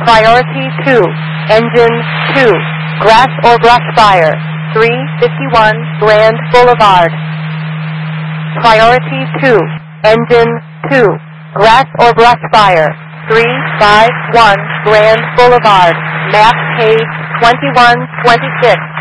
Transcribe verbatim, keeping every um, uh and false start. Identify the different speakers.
Speaker 1: Priority two, engine two, grass or brush fire, three fifty-one Grand Boulevard. Priority two, engine two, grass or brush fire, three five one Grand Boulevard, map page twenty-one twenty-six.